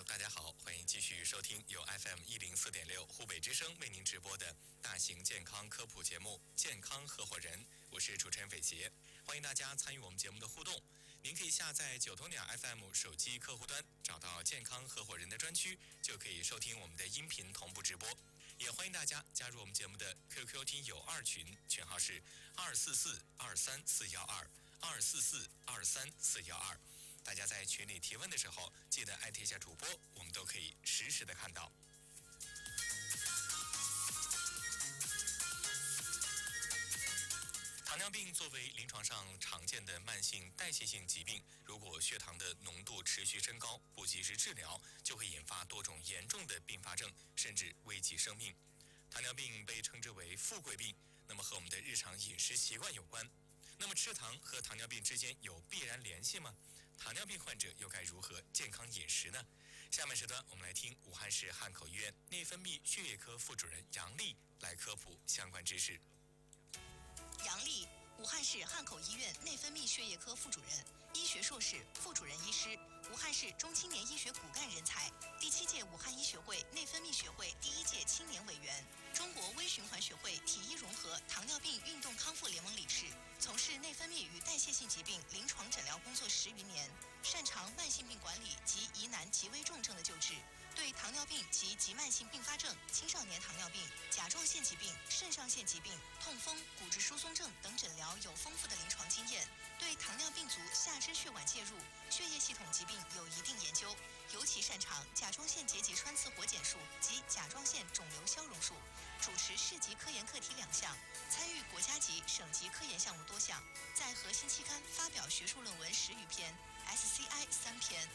大家好，欢迎继续收听由 FM104.6湖北之声为您直播的大型健康科普节目《健康合伙人》，我是主持人伟杰，欢迎大家参与我们节目的互动。您可以下载九头鸟 FM 手机客户端，找到健康合伙人的专区，就可以收听我们的音频同步直播。也欢迎大家加入我们节目的 QQ 听友2群，群号是244-23412，244-23412。大家在群里提问的时候，记得艾特一下主播，我们都可以实时的看到。糖尿病作为临床上常见的慢性代谢性疾病，如果血糖的浓度持续升高，不及时治疗，就会引发多种严重的并发症，甚至危及生命。糖尿病被称之为富贵病，那么和我们的日常饮食习惯有关。那么吃糖和糖尿病之间有必然联系吗？糖尿病患者又该如何健康饮食呢？下面时段我们来听武汉市汉口医院内分泌血液科副主任杨丽来科普相关知识。 杨丽，武汉市汉口医院内分泌血液科副主任，医学硕士、副主任医师，武汉市中青年医学骨干人才，第7届武汉医学会内分泌学会第1届青年委员，中国微循环学会体医融合糖尿病运动康复联盟理事，从事内分泌与代谢性疾病临床诊疗工作10余年，擅长慢性病管理及疑难及危重症的救治，对糖尿病及急慢性并发症、青少年糖尿病、甲状腺疾病、肾上腺疾病、痛风、骨质疏松症等诊疗有丰富的临床经验，对糖尿病足下肢血管介入、血液系统疾病有一定研究，尤其擅长甲状腺结节穿刺活检术及甲状腺肿瘤消融术，主持市级科研课题2项，参与国家级、省级科研项目多项，在核心期刊发表学术论文10余篇 ，SCI 3篇。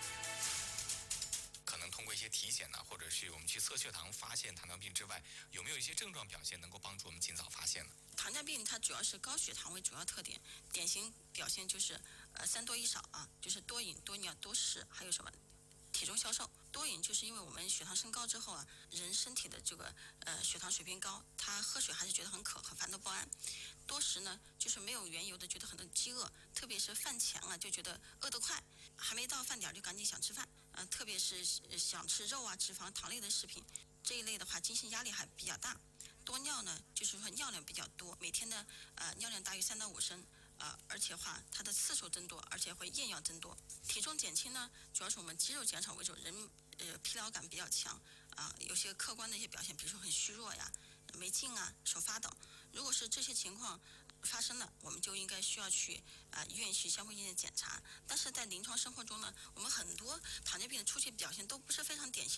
可能通过一些体检呢，或者是我们去测血糖发现糖尿病之外，有没有一些症状表现能够帮助我们尽早发现呢？ 糖尿病它主要是高血糖为主要特点，典型表现就是3多1少啊，就是多饮、多尿、多食，还有什么体重消瘦。多饮就是因为我们血糖升高之后啊，人身体的这个血糖水平高，他喝水还是觉得很渴、很烦躁不安。多食呢，就是没有缘由的觉得很饥饿，特别是饭前啊就觉得饿得快，还没到饭点就赶紧想吃饭，特别是想吃肉啊、脂肪、糖类的食品，这一类的话精神压力还比较大。多尿呢，就是说尿量比较多，每天的尿量大于3到5升，而且话它的次数增多，而且会夜尿增多。体重减轻呢，主要是我们肌肉减少为主，人疲劳感比较强有些客观的一些表现，比如说很虚弱呀、没劲啊、手发抖。如果是这些情况发生了，我们就应该需要去医院去相关性的检查。但是在临床生活中呢，我们很多糖尿病的初期表现都不是非常典型。